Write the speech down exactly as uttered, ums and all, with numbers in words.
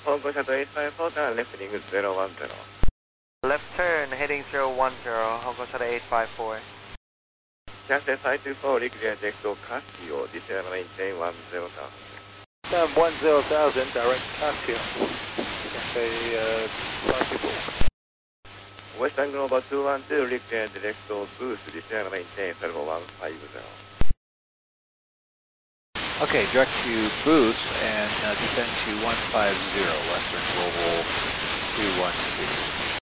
方向車とeight five four からレフティングzero one zero。 Left turn, heading zero one zero, 方向車でeight five four。 キャンセルfive two four、陸上ジェクト、カシオ、ディセラメインテンone zero thousand。 Down one zero thousand, direct Casio. Cafe uh, five two four. Western Global two one two, 陸上ジェクト、ブース、ディセラメインテンzero one five zero。 Okay, direct to Boost and uh, descend to one five zero, Western Global two one two.